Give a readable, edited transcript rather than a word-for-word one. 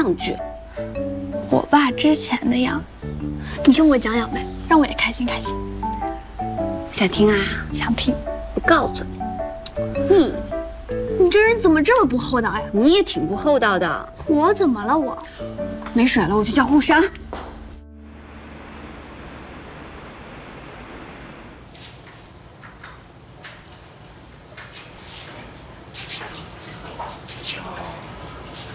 两句。 我爸之前的样子，你跟我讲讲呗，让我也开心开心。 想听啊？ 想听。 我告诉你， 你这人怎么这么不厚道呀？ 你也挺不厚道的。 我怎么了我？ 没水了，我去叫护伤。